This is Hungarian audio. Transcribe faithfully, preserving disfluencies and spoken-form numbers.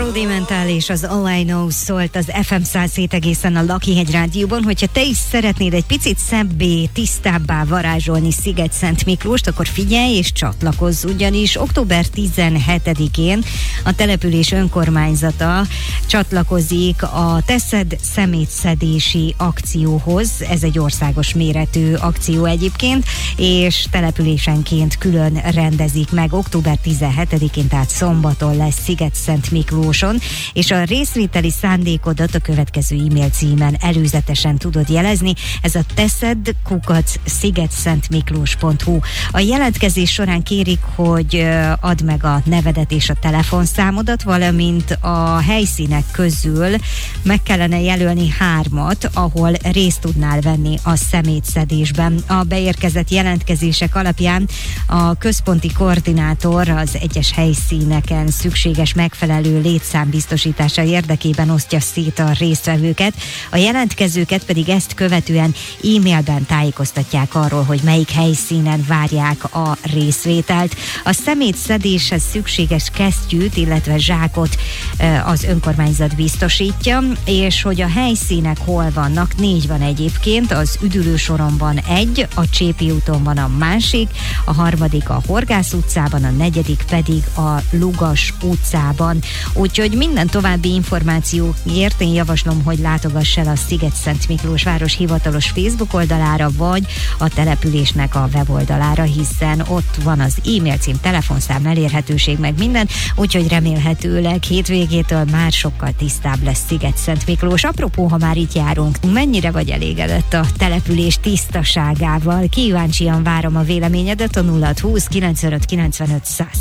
Rudimental és az All I Know szólt az ef em száz hét egészen a Lakihegy Rádióban. Hogyha te is szeretnéd egy picit szebbé, tisztábbá varázsolni Sziget-Szent Miklóst, akkor figyelj és csatlakozz, ugyanis október tizenhetedikén a település önkormányzata csatlakozik a Teszed szemétszedési akcióhoz. Ez egy országos méretű akció egyébként, és településenként külön rendezik meg. október tizenhetedikén, tehát szombaton lesz Sziget-Szent Miklóson, és a részvételi szándékodat a következő e-mail címen előzetesen tudod jelezni. Ez a teszed kukac szigetszentmiklós pont hu. A jelentkezés során kérik, hogy add meg a nevedet és a telefonszámodat, valamint a helyszínek közül meg kellene jelölni hármat, ahol részt tudnál venni a szemétszedésben. A beérkezett jelentkezések alapján a központi koordinátor az egyes helyszíneken szükséges megfelelő létszám biztosítása érdekében osztja szét a résztvevőket, a jelentkezőket pedig ezt követően e-mailben tájékoztatják arról, hogy melyik helyszínen várják a részvételt. A szemétszedéshez szükséges kesztyűt, illetve zsákot az önkormányzat biztosítja, és hogy a helyszínek hol vannak, négy van egyébként, az Üdülősoron van egy, a Csépi úton van a másik, a harmadik a Horgász utcában, a negyedik pedig a Lugas utcában. Úgyhogy minden további információért én javaslom, hogy látogass el a Sziget-Szent Miklós város hivatalos Facebook oldalára, vagy a településnek a weboldalára, hiszen ott van az e-mail cím, telefonszám, elérhetőség, meg minden, úgyhogy remélhetőleg hétvégétől már sokkal tisztább lesz Sziget-Szent Miklós. Apropó, ha már itt járunk, mennyire vagy elégedett a település tisztaságával? Kíváncsian várom a véleményedet a nulla húsz kilencvenöt kilencvenöt száz.